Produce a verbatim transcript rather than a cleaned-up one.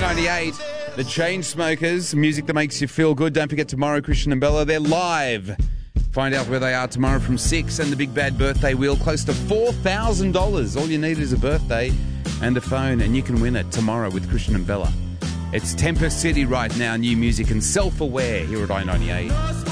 ninety-eight, the Chainsmokers, music that makes you feel good. Don't forget tomorrow, Christian and Bella, they're live. Find out where they are tomorrow from six, and the Big Bad Birthday Wheel, close to four thousand dollars. All you need is a birthday and a phone, and you can win it tomorrow with Christian and Bella. It's Tempest City right now, new music and Self-Aware here at I ninety-eight.